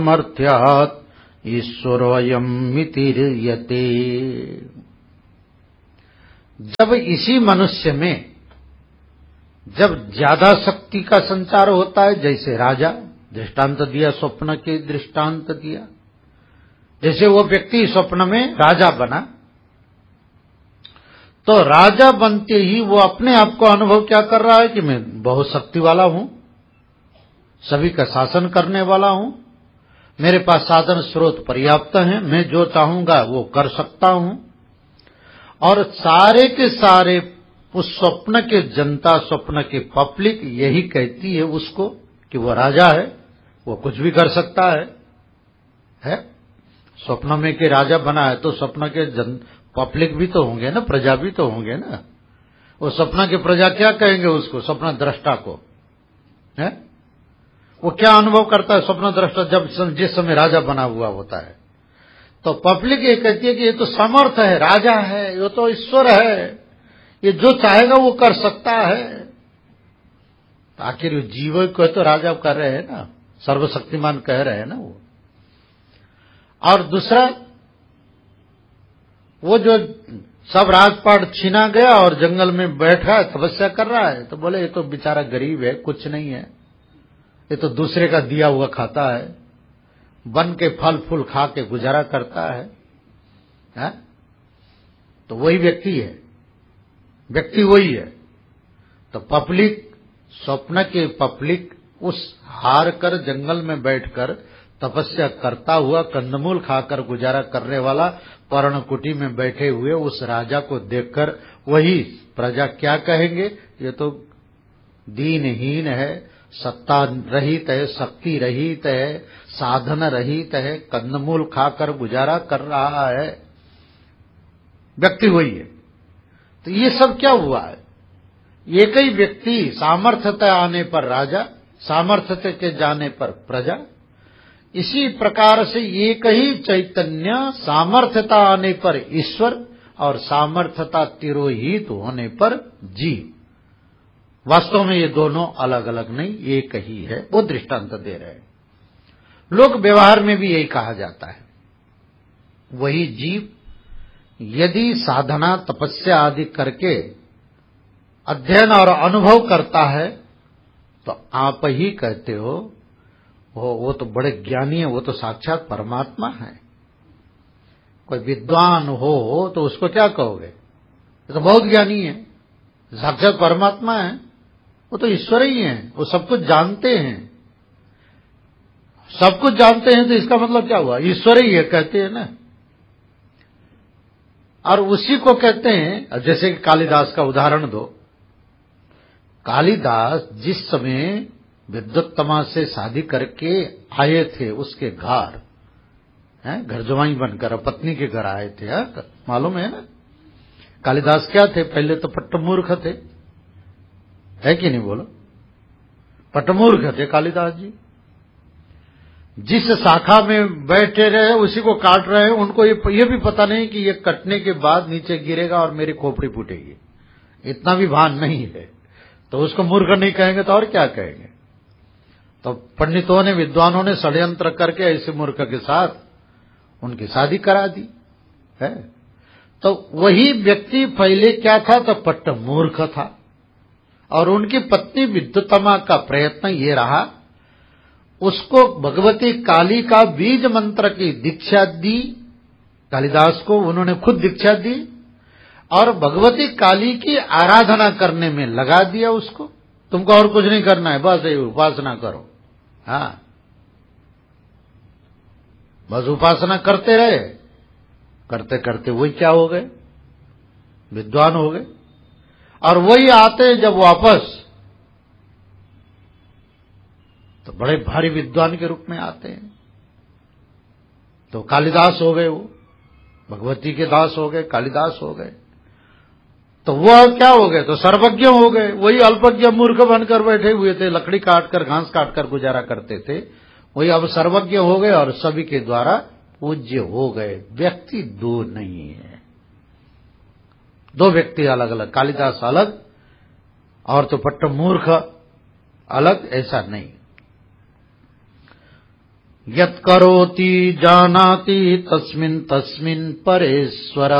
समर्थ्यात् ईश्वरोऽयं मितिर्यते। जब इसी मनुष्य में जब ज्यादा शक्ति का संचार होता है, जैसे राजा दृष्टांत दिया, स्वप्न के दृष्टांत दिया, जैसे वो व्यक्ति स्वप्न में राजा बना, तो राजा बनते ही वो अपने आप को अनुभव क्या कर रहा है कि मैं बहुत शक्ति वाला हूं, सभी का शासन करने वाला हूं, मेरे पास साधन स्रोत पर्याप्त हैं, मैं जो चाहूंगा वो कर सकता हूं। और सारे के सारे उस स्वप्न के जनता, स्वप्न के पब्लिक यही कहती है उसको कि वो राजा है, वो कुछ भी कर सकता है? स्वप्न में के राजा बना है तो स्वप्न के पब्लिक भी तो होंगे ना, प्रजा भी तो होंगे ना। वो स्वप्न के प्रजा क्या कहेंगे उसको, स्वप्न दृष्टा को? है वो क्या अनुभव करता है स्वप्न दृष्टा जब जिस समय राजा बना हुआ होता है? तो पब्लिक ये कहती है कि ये तो समर्थ है, राजा है, ये तो ईश्वर है, ये जो चाहेगा वो कर सकता है। तो आखिर जीव को तो राजा कर रहे हैं ना, सर्वशक्तिमान कह रहे हैं ना वो। और दूसरा, वो जो सब राजपाट छीना गया और जंगल में बैठा है, तपस्या कर रहा है, तो बोले ये तो बेचारा गरीब है, कुछ नहीं है, ये तो दूसरे का दिया हुआ खाता है, वन के फल फूल खा के गुजारा करता है? तो वही व्यक्ति है, व्यक्ति वही है। तो पब्लिक, स्वप्न के पब्लिक उस हार कर जंगल में बैठकर तपस्या करता हुआ, कंदमूल खाकर गुजारा करने वाला, पर्णकुटी में बैठे हुए उस राजा को देखकर वही प्रजा क्या कहेंगे, ये तो दीनहीन है, सत्ता रहित है, शक्ति रहित है, साधन रहित है, कंदमूल खाकर गुजारा कर रहा है। व्यक्ति वही है। तो ये सब क्या हुआ है? एक ही व्यक्ति, सामर्थ्यता आने पर राजा, सामर्थ्य के जाने पर प्रजा। इसी प्रकार से एक ही चैतन्य, सामर्थ्यता आने पर ईश्वर और सामर्थ्यता तिरोहित होने पर जीव। वास्तव में ये दोनों अलग अलग नहीं, एक ही है। वो दृष्टांत दे रहे हैं। लोक व्यवहार में भी यही कहा जाता है। वही जीव यदि साधना, तपस्या आदि करके अध्ययन और अनुभव करता है, तो आप ही कहते हो वो तो बड़े ज्ञानी है, वो तो साक्षात परमात्मा है। कोई विद्वान हो तो उसको क्या कहोगे? ये तो बहुत ज्ञानी है, साक्षात परमात्मा है, वो तो ईश्वर ही है, वो सब कुछ जानते हैं। सब कुछ जानते हैं तो इसका मतलब क्या हुआ? ईश्वर ही है कहते हैं ना। और उसी को कहते हैं, जैसे कि कालिदास का उदाहरण दो। कालिदास जिस समय विद्वत्तमा से शादी करके आए थे उसके घर, घर जवाई बनकर पत्नी के घर आए थे, मालूम है ना? कालिदास क्या थे? पहले तो पट्टमूर्ख थे, है कि नहीं बोलो? पट्टमूर्ख थे कालिदास जी। जिस शाखा में बैठे रहे उसी को काट रहे हैं, उनको ये भी पता नहीं कि ये कटने के बाद नीचे गिरेगा और मेरी खोपड़ी फूटेगी, इतना भी भान नहीं है। तो उसको मूर्ख नहीं कहेंगे तो और क्या कहेंगे? तो पंडितों ने, विद्वानों ने षड्यंत्र करके ऐसे मूर्ख के साथ उनकी शादी करा दी है। तो वही व्यक्ति पहले क्या था? तो पट्टमूर्ख था। और उनकी पत्नी विद्युतमा का प्रयत्न ये रहा, उसको भगवती काली का बीज मंत्र की दीक्षा दी। कालिदास को उन्होंने खुद दीक्षा दी और भगवती काली की आराधना करने में लगा दिया उसको। तुमको और कुछ नहीं करना है, बस ये उपासना करो। हाँ, बस उपासना करते रहे, करते करते वही क्या हो गए? विद्वान हो गए। और वही आते जब वापस, तो बड़े भारी विद्वान के रूप में आते हैं। तो कालिदास हो गए, वो भगवती के दास हो गए, कालिदास हो गए। तो वह क्या हो गए? तो सर्वज्ञ हो गए। वही अल्पज्ञ मूर्ख बनकर बैठे हुए थे, लकड़ी काटकर, घास काटकर गुजारा करते थे, वही अब सर्वज्ञ हो गए और सभी के द्वारा पूज्य हो गए। व्यक्ति दो नहीं है, दो व्यक्ति अलग अलग, कालिदास अलग और तो पट्टमूर्ख अलग, ऐसा नहीं। यत् करोति जानाति तस्मिन् तस्मिन् परेश्वर।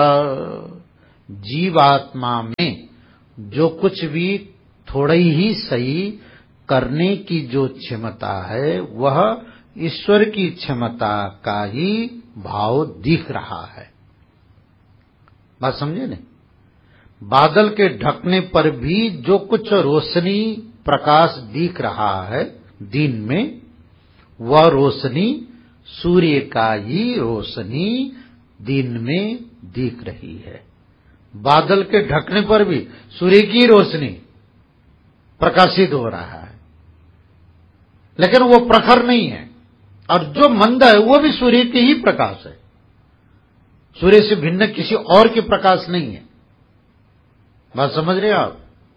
जीवात्मा में जो कुछ भी थोड़ा ही सही करने की जो क्षमता है वह ईश्वर की क्षमता का ही भाव दिख रहा है। बात समझे नहीं? बादल के ढकने पर भी जो कुछ रोशनी प्रकाश दिख रहा है दिन में, वह रोशनी सूर्य का ही रोशनी दिन में दिख रही है। बादल के ढकने पर भी सूर्य की रोशनी प्रकाशित हो रहा है, लेकिन वो प्रखर नहीं है। और जो मंद है वो भी सूर्य के ही प्रकाश है, सूर्य से भिन्न किसी और के प्रकाश नहीं है। बात समझ रहे आप?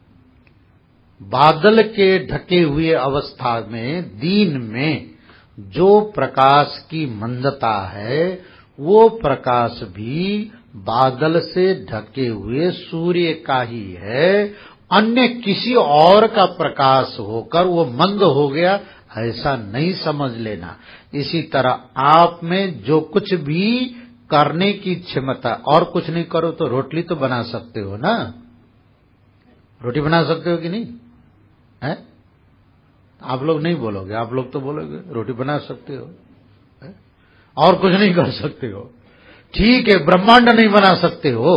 बादल के ढके हुए अवस्था में दिन में जो प्रकाश की मंदता है वो प्रकाश भी बादल से ढके हुए सूर्य का ही है, अन्य किसी और का प्रकाश होकर वो मंद हो गया ऐसा नहीं समझ लेना। इसी तरह आप में जो कुछ भी करने की क्षमता, और कुछ नहीं करो तो रोटली तो बना सकते हो ना, रोटी बना सकते हो कि नहीं है? आप लोग नहीं बोलोगे, आप लोग तो बोलोगे रोटी बना सकते हो है? और कुछ नहीं कर सकते हो, ठीक है। ब्रह्मांड नहीं बना सकते हो,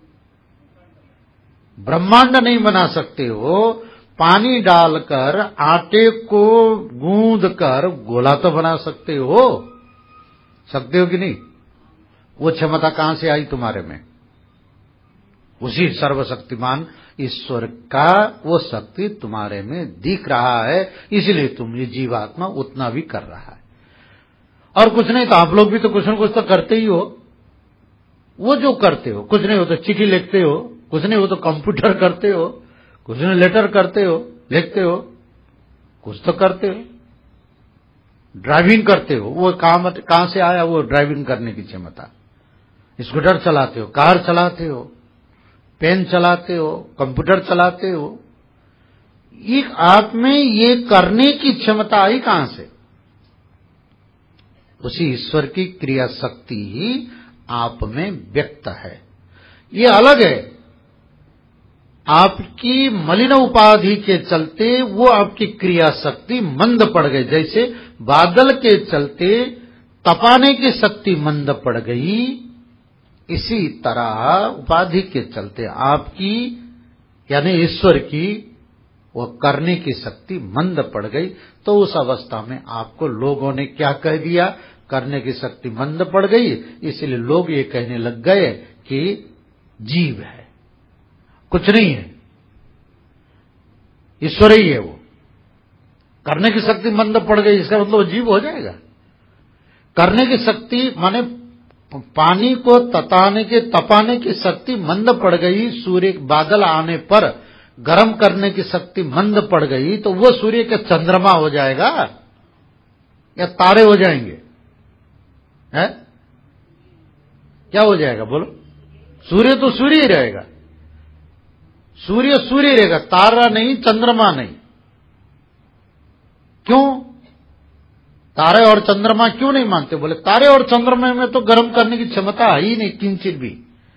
ब्रह्मांड नहीं बना सकते हो, पानी डालकर आटे को गूंद कर गोला तो बना सकते हो कि नहीं? वो क्षमता कहां से आई तुम्हारे में? उसी सर्वशक्तिमान ईश्वर का वो शक्ति तुम्हारे में दिख रहा है, इसलिए तुम ये जीवात्मा उतना भी कर रहा है। और कुछ नहीं तो आप लोग भी तो कुछ न कुछ तो करते ही हो। वो जो करते हो, कुछ नहीं हो तो चिट्ठी लिखते हो, कुछ नहीं हो तो कंप्यूटर करते हो, कुछ नहीं लेटर करते हो, लिखते हो, कुछ तो करते हो। ड्राइविंग करते हो, वो काम कहां से आया? वो ड्राइविंग करने की क्षमता। स्कूटर चलाते हो, कार चलाते हो, पेन चलाते हो, कंप्यूटर चलाते हो। एक आप में ये करने की क्षमता आई कहां से? उसी ईश्वर की क्रिया शक्ति ही आप में व्यक्त है। ये अलग है, आपकी मलिन उपाधि के चलते वो आपकी क्रिया शक्ति मंद पड़ गई। जैसे बादल के चलते तपाने की शक्ति मंद पड़ गई, इसी तरह उपाधि के चलते आपकी यानी ईश्वर की वो करने की शक्ति मंद पड़ गई। तो उस अवस्था में आपको लोगों ने क्या कह दिया? करने की शक्ति मंद पड़ गई, इसलिए लोग ये कहने लग गए कि जीव है, कुछ नहीं है, ईश्वर ही है वो। करने की शक्ति मंद पड़ गई इसका मतलब जीव हो जाएगा। करने की शक्ति माने पानी को तपाने की शक्ति मंद पड़ गई, सूर्य बादल आने पर गर्म करने की शक्ति मंद पड़ गई, तो वो सूर्य का चंद्रमा हो जाएगा या तारे हो जाएंगे? है क्या हो जाएगा बोलो? सूर्य तो सूर्य ही रहेगा, सूर्य सूर्य रहेगा, तारा नहीं, चंद्रमा नहीं। क्यों? तारे और चंद्रमा क्यों नहीं मानते? बोले तारे और चंद्रमा में तो गर्म करने की क्षमता है ही नहीं किंचित भी,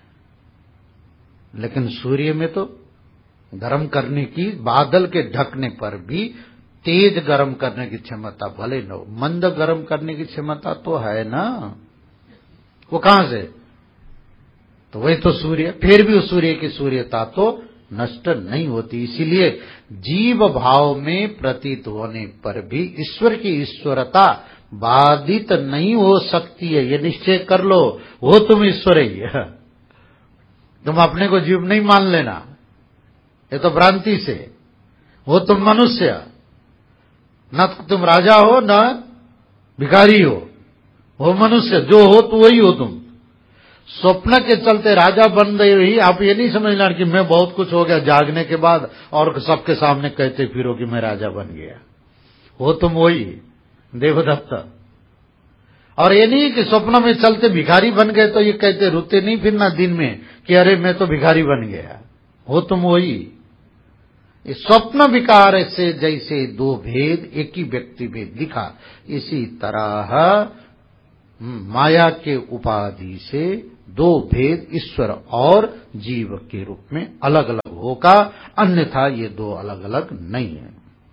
लेकिन सूर्य में तो गर्म करने की, बादल के ढकने पर भी तेज गर्म करने की क्षमता भले न हो, मंद गर्म करने की क्षमता तो है ना। वो कहां से? तो वही तो सूर्य। फिर भी उस सूर्य की सूर्यता तो नष्ट नहीं होती। इसीलिए जीव भाव में प्रतीत होने पर भी ईश्वर की ईश्वरता बाधित नहीं हो सकती है। ये निश्चय कर लो, वो तुम ईश्वर ही है, तुम अपने को जीव नहीं मान लेना, ये तो भ्रांति से। वो तुम मनुष्य, न तुम राजा हो न भिखारी हो, वो मनुष्य जो हो तो वही हो तुम। स्वप्न के चलते राजा बन रहे ही आप ये नहीं समझना कि मैं बहुत कुछ हो गया जागने के बाद और सबके सामने कहते फिरो कि मैं राजा बन गया। हो तुम वही देवदत्त। और ये नहीं कि स्वप्न में चलते भिखारी बन गए तो ये कहते रोते नहीं फिरना दिन में कि अरे मैं तो भिखारी बन गया। हो तुम वही। इस स्वप्न विकार से जैसे दो भेद एक ही व्यक्ति में दिखा, इसी तरह माया के उपाधि से दो भेद ईश्वर और जीव के रूप में अलग अलग होगा, अन्यथा ये दो अलग अलग नहीं है।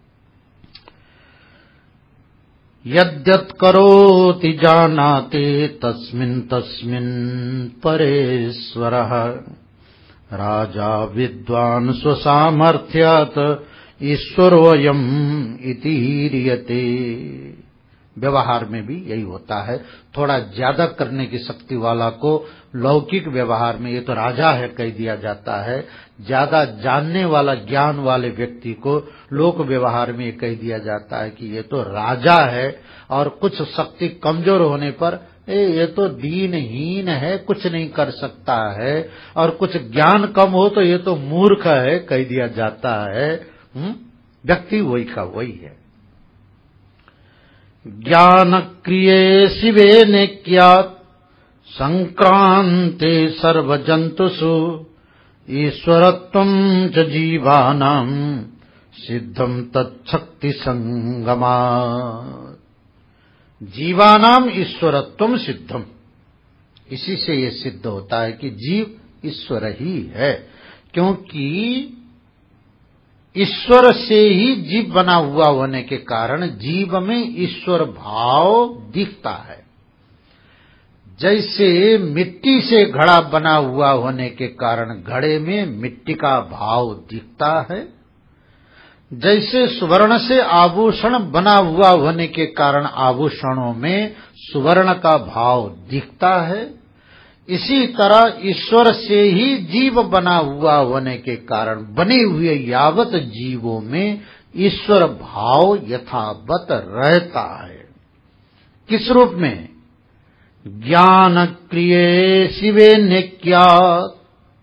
यद्यत् करोति जानाते तस्मिन् तस्मिन् परेश्वरः, राजा विद्वान् स्वसामर्थ्यात् ईश्वरोऽयम् इति हीर्यते। व्यवहार में भी यही होता है, थोड़ा ज्यादा करने की शक्ति वाला को लौकिक व्यवहार में ये तो राजा है कह दिया जाता है, ज्यादा जानने वाला ज्ञान वाले व्यक्ति को लोक व्यवहार में ये कह दिया जाता है कि ये तो राजा है, और कुछ शक्ति कमजोर होने पर ये तो दीनहीन है, कुछ नहीं कर सकता है, और कुछ ज्ञान कम हो तो ये तो मूर्ख है कह दिया जाता है। व्यक्ति वही का वही है। ज्ञान क्रिये शिवे नेक्यात् संक्रांते सर्वजंतुषु, ईश्वरत्वं च जीवानां सिद्धं तच्छक्ति संगमात्। जीवानाम ईश्वरत्वं सिद्धम, इसी से ये सिद्ध होता है कि जीव ईश्वर ही है, क्योंकि ईश्वर से ही जीव बना हुआ होने के कारण जीव में ईश्वर भाव दिखता है। जैसे मिट्टी से घड़ा बना हुआ होने के कारण घड़े में मिट्टी का भाव दिखता है, जैसे सुवर्ण से आभूषण बना हुआ होने के कारण आभूषणों में सुवर्ण का भाव दिखता है, इसी तरह ईश्वर से ही जीव बना हुआ होने के कारण बने हुए यावत जीवों में ईश्वर भाव यथावत रहता है। किस रूप में? ज्ञान क्रिये शिवे नेक्यात्।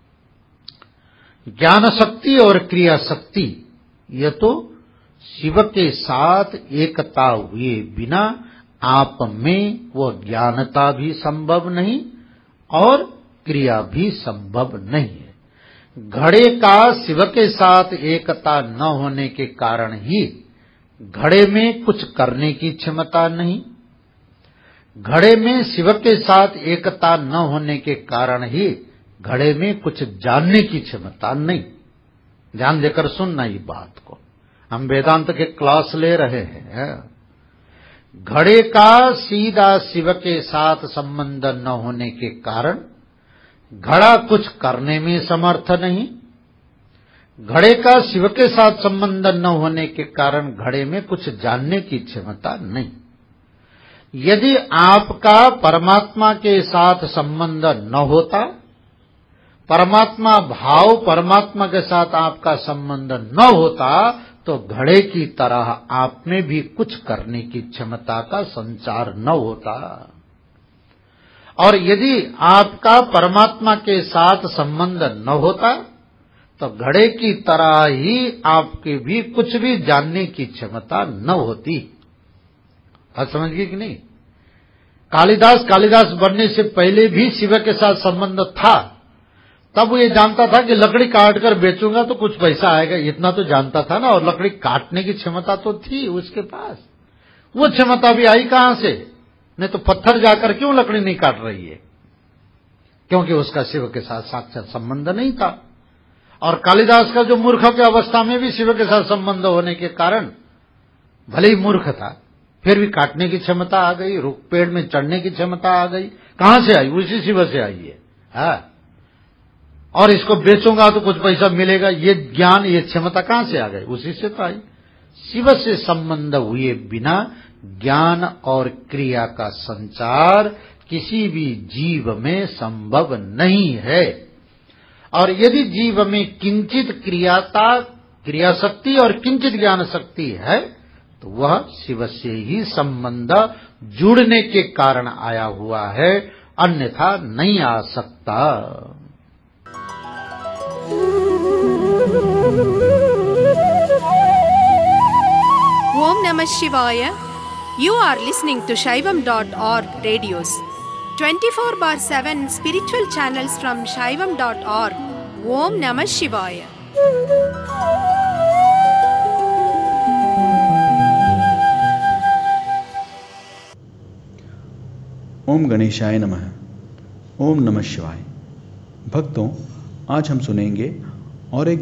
ज्ञान शक्ति और क्रिया शक्ति ये तो शिव के साथ एकता हुए बिना आप में वो ज्ञानता भी संभव नहीं और क्रिया भी संभव नहीं है। घड़े का शिव के साथ एकता न होने के कारण ही घड़े में कुछ करने की क्षमता नहीं, घड़े में शिव के साथ एकता न होने के कारण ही घड़े में कुछ जानने की क्षमता नहीं। ध्यान देकर सुनना ये बात को, हम वेदांत के क्लास ले रहे हैं। घड़े का सीधा शिव के साथ संबंध न होने के कारण घड़ा कुछ करने में समर्थ नहीं, घड़े का शिव के साथ संबंध न होने के कारण घड़े में कुछ जानने की क्षमता नहीं। यदि आपका परमात्मा के साथ संबंध न होता, परमात्मा भाव परमात्मा के साथ आपका संबंध न होता, तो घड़े की तरह आप में भी कुछ करने की क्षमता का संचार न होता। और यदि आपका परमात्मा के साथ संबंध न होता, तो घड़े की तरह ही आपके भी कुछ भी जानने की क्षमता न होती। आप समझ गए कि नहीं? कालिदास बनने से पहले भी शिव के साथ संबंध था, तब वो ये जानता था कि लकड़ी काट कर बेचूंगा तो कुछ पैसा आएगा, इतना तो जानता था ना। और लकड़ी काटने की क्षमता तो थी उसके पास, वो क्षमता भी आई कहां से? नहीं तो पत्थर जाकर क्यों लकड़ी नहीं काट रही है? क्योंकि उसका शिव के साथ साक्षात संबंध नहीं था। और कालिदास का जो मूर्ख की अवस्था में भी शिव के साथ संबंध होने के कारण भले ही मूर्ख था, फिर भी काटने की क्षमता आ गई, रुख पेड़ में चढ़ने की क्षमता आ गई। कहां से आई? उसी शिव से आई है। हाँ। और इसको बेचूंगा तो कुछ पैसा मिलेगा, ये ज्ञान ये क्षमता कहां से आ गई? उसी से तो आई। शिव से संबंध हुए बिना ज्ञान और क्रिया का संचार किसी भी जीव में संभव नहीं है। और यदि जीव में किंचित क्रिया शक्ति और किंचित ज्ञान शक्ति है, तो वह शिव से ही संबंध जुड़ने के कारण आया हुआ है, अन्यथा नहीं आ सकता। Om Namah Shivaya. You are listening to Shaivam.org radios. 24/7 spiritual channels from Shaivam.org. Om Namah Shivaya. ओम गणेशाय नमः। ओम नमः शिवाय। भक्तों, आज हम सुनेंगे और एक